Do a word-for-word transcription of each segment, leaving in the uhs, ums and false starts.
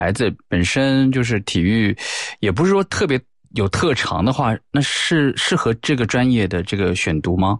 孩子本身就是体育，也不是说特别有特长的话，那是适合这个专业的这个选读吗？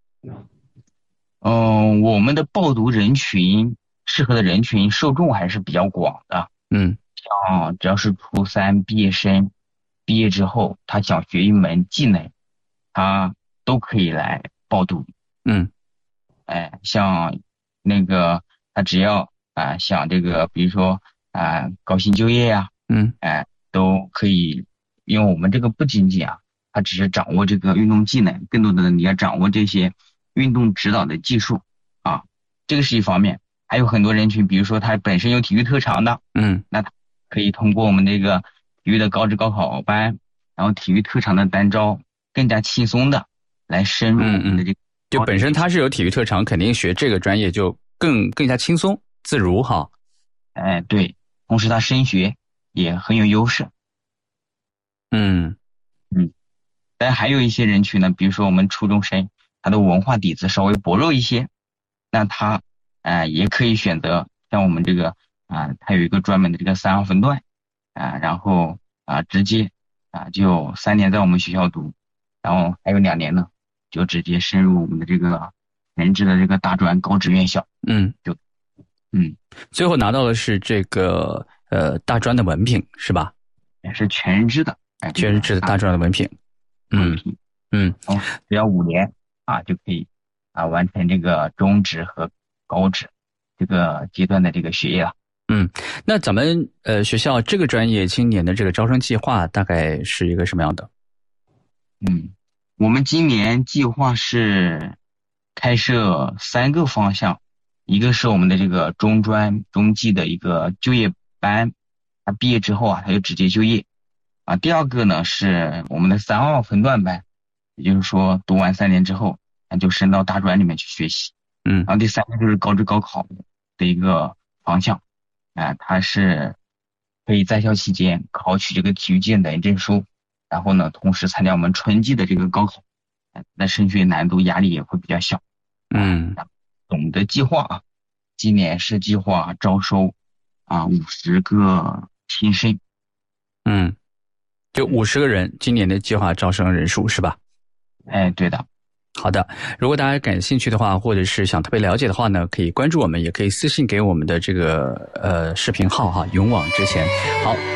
嗯，我们的报读人群适合的人群受众还是比较广的。 嗯啊，只要是初三毕业生，毕业之后他想学一门技能，他都可以来报读。 嗯哎，像那个他只要啊、想这个，比如说啊、高薪就业呀、 嗯哎，都可以。因为我们这个不仅仅啊，他只是掌握这个运动技能，更多的你要掌握这些运动指导的技术啊，这个是一方面。还有很多人群，比如说他本身有体育特长的， 嗯。 那他可以通过我们这个体育的高职高考班，然后体育特长的单招，更加轻松的来深入嗯嗯， 我们的这个就本身高职院校。 他是有体育特长，肯定学这个专业就更更加轻松自如哈。 哎，对，同时他升学也很有优势。 嗯嗯。但还有一些人群呢，比如说我们初中生，他的文化底子稍微薄弱一些，那他呃也可以选择像我们这个啊、他有一个专门的这个三二分段啊、然后啊、直接啊、就三年在我们学校读，然后还有两年呢，就直接升入我们的这个全职的这个大专高职院校。 嗯， 就嗯最后拿到的是这个呃大专的文凭是吧？ 也是全日制的。哎，这全日制的大个大专的文凭。嗯文凭。 嗯同时只要五年啊就可以啊完成这个中职和高职这个阶段的这个学业了。 嗯，那咱们呃学校这个专业今年的这个招生计划大概是一个什么样的？ 嗯，我们今年计划是开设三个方向，一个是我们的这个中专中技的一个就业班，他毕业之后啊他就直接就业啊。第二个呢是我们的三二分段班，也就是说读完三年之后，他就升到大专里面去学习。 嗯然后第三个就是高职高考的一个方向，啊、它是可以在校期间考取这个体育健等证书，然后呢，同时参加我们春季的这个高考，呃那升学难度压力也会比较小啊。 嗯然后总的计划啊，今年是计划招收啊五十个新生。 嗯，就五十个人，今年的计划招生人数是吧？ 哎，对的。 好的，如果大家感兴趣的话，或者是想特别了解的话呢，可以关注我们，也可以私信给我们的这个呃视频号哈，勇往直前。好。